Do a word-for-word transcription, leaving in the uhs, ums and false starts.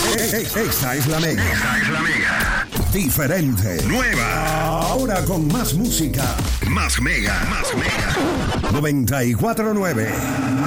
Esta es la Mega. Esta es la Mega. Diferente. Nueva. Ahora con más música. Más Mega. Más Mega. noventa y cuatro nueve.